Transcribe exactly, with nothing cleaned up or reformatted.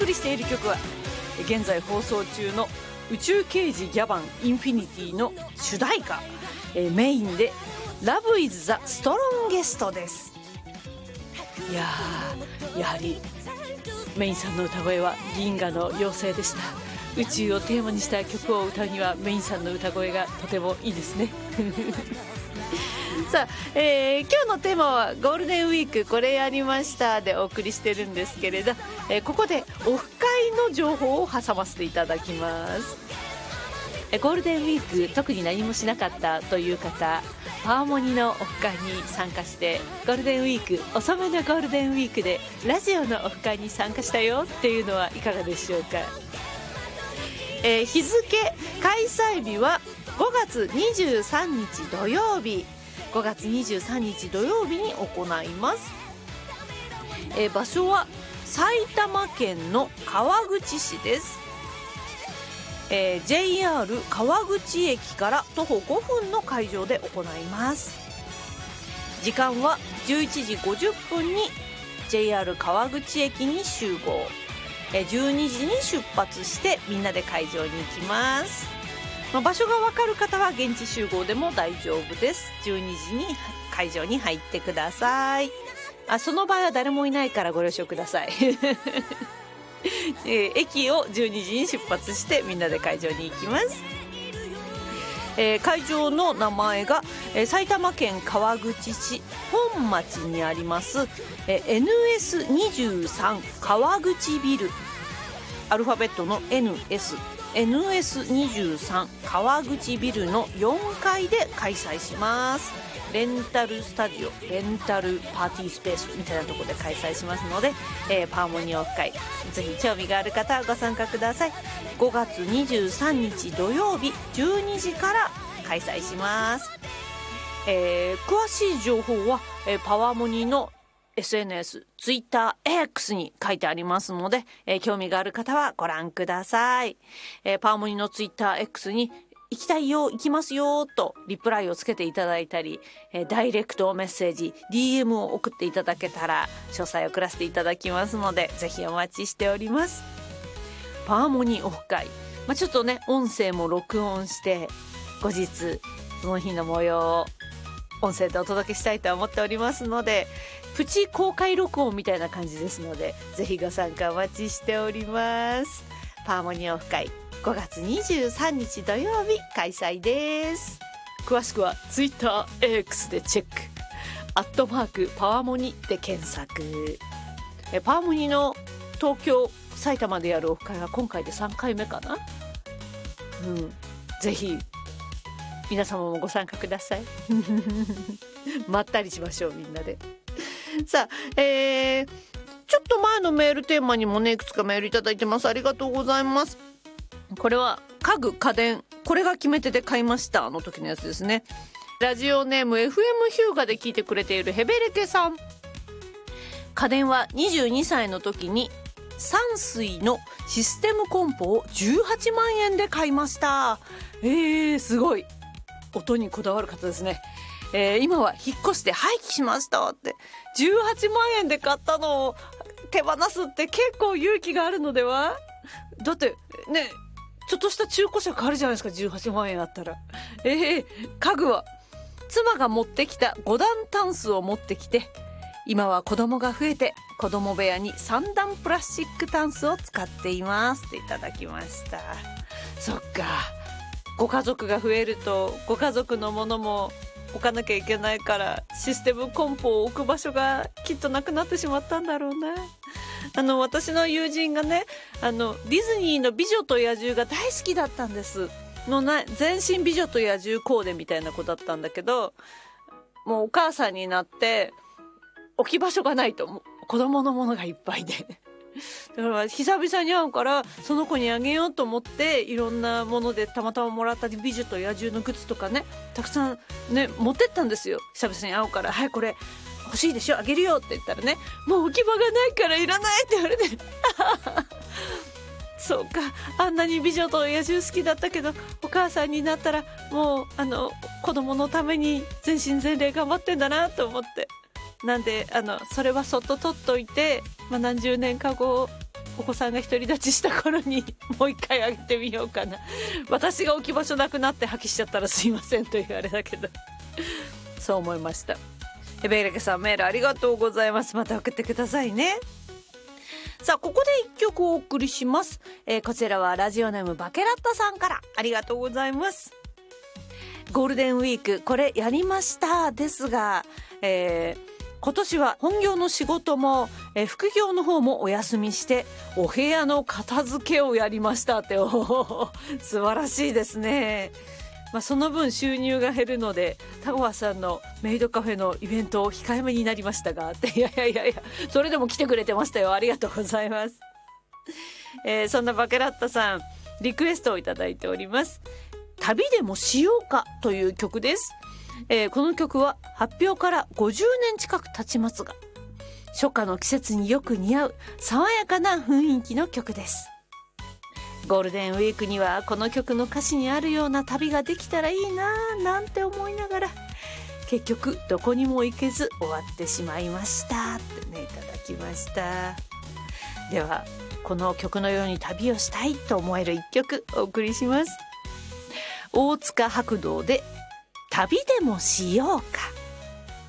りしている曲は現在放送中の宇宙刑事ギャバンインフィニティの主題歌、えー、メインで Love is the Strongest です。いやー、やはりメインさんの歌声は銀河の妖精でした。宇宙をテーマにした曲を歌うにはメインさんの歌声がとてもいいですねさあ、えー、今日のテーマはゴールデンウィークこれやりましたでお送りしてるんですけれど、えー、ここでオフ会の情報を挟ませていただきます。えー、ゴールデンウィーク特に何もしなかったという方、パーモニのオフ会に参加して、ゴールデンウィーク遅めのゴールデンウィークでラジオのオフ会に参加したよっていうのはいかがでしょうか。えー、日付開催日はごがつにじゅうさんにち土曜日、ごがつにじゅうさんにち土曜日に行います。えー、場所は埼玉県の川口市です。えー、ジェイアール 川口駅から徒歩ごふんの会場で行います。時間はじゅういちじごじゅっぷんに ジェイアール 川口駅に集合、えー、じゅうにじに出発してみんなで会場に行きます。まあ、場所が分かる方は現地集合でも大丈夫です。じゅうにじに会場に入ってください。あ、その場合は誰もいないからご了承ください、えー、駅をじゅうにじに出発してみんなで会場に行きます。えー、会場の名前が、えー、埼玉県川口市本町にあります、えー、エヌエスにじゅうさん 川口ビル、アルファベットの エヌエスエヌエスにじゅうさん 川口ビルのよんかいで開催します。レンタルスタジオ、レンタルパーティースペースみたいなところで開催しますので、えー、パーモニオフ会ぜひ興味がある方はご参加ください。ごがつにじゅうさんにち土曜日じゅうにじから開催します。えー、詳しい情報は、えー、パワーモニのエスエヌエス、ツイッター X に書いてありますので、えー、興味がある方はご覧ください。えー、パワーモニのツイッター X に行きたいよ、行きますよとリプライをつけていただいたり、えー、ダイレクトメッセージ ディーエム を送っていただけたら詳細を送らせていただきますので、ぜひお待ちしております。パワーモニオフ会、まあ、ちょっとね音声も録音して後日その日の模様を音声でお届けしたいと思っておりますので、プチ公開録音みたいな感じですので、ぜひご参加お待ちしております。パーモニオフ会ごがつにじゅうさんにち土曜日開催です。詳しくは ツイッター X でチェック、アットマークパワーモニで検索。えパワーモニの東京埼玉でやるオフ会は今回でさんかいめかな。うん、ぜひ皆様もご参加くださいまったりしましょうみんなで。さあ、えー、ちょっと前のメールテーマにもねいくつかメールいただいてます。ありがとうございます。これは家具家電これが決め手で買いましたの時のやつですね。ラジオネーム エフエム ヒューガで聞いてくれているヘベレケさん。家電はにじゅうにさいの時にサンスイのシステムコンポをじゅうはちまんえんで買いました。えー、すごい音にこだわる方ですね。えー、今は引っ越して廃棄しましたって。じゅうはちまんえんで買ったのを手放すって結構勇気があるのでは。だってね、ちょっとした中古車買えるじゃないですか、じゅうはちまんえんあったら。えー、家具は妻が持ってきたごだんタンスを持ってきて、今は子供が増えて子供部屋にさんだんプラスチックタンスを使っていますっていただきました。そっか、ご家族が増えるとご家族のものも置かなきゃいけないから、システムコンポを置く場所がきっとなくなってしまったんだろうな。あの私の友人がね、あのディズニーの美女と野獣が大好きだったんですのな、全身美女と野獣コーデみたいな子だったんだけど、もうお母さんになって置き場所がないと、子供のものがいっぱいでだから久々に会うからその子にあげようと思っていろんなものでたまたまもらった美女と野獣のグッズとかね、たくさんね持ってったんですよ。久々に会うから、はいこれ欲しいでしょ、あげるよって言ったらね、もう置き場がないからいらないって言われてそうか、あんなに美女と野獣好きだったけどお母さんになったらもうあの子供のために全身全霊頑張ってんだなと思って、なんであのそれはそっと取っといて、まあ、何十年か後お子さんが独り立ちした頃にもう一回あげてみようかな。私が置き場所なくなって破棄しちゃったらすいませんというあれだけどそう思いました。ベイレケさん、メールありがとうございます。また送ってくださいね。さあ、ここで一曲お送りします、えー、こちらはラジオネームバケラッタさんから、ありがとうございます。ゴールデンウィークこれやりましたですが、えー今年は本業の仕事も、えー、副業の方もお休みしてお部屋の片付けをやりましたって。おー、素晴らしいですね。まあ、その分収入が減るので田川さんのメイドカフェのイベントを控えめになりましたがって、いやいやいやいや、それでも来てくれてましたよ。ありがとうございます。えー、そんなバケラッタさんリクエストをいただいております。旅でもしようかという曲です。えー、この曲は発表からごじゅうねん近く経ちますが、初夏の季節によく似合う爽やかな雰囲気の曲です。ゴールデンウィークにはこの曲の歌詞にあるような旅ができたらいいなぁなんて思いながら、結局どこにも行けず終わってしまいましたってね、いただきました。ではこの曲のように旅をしたいと思える一曲お送りします。大塚白道で旅でもしようか。